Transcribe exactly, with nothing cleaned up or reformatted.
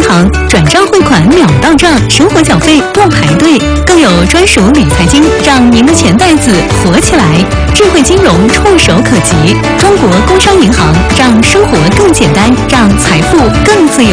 行，转账汇款秒到账，生活缴费不排队，更有专属理财金，让您的钱袋子活起来。智慧金融触手可及，中国工商银行让生活更简单，让财富更自由。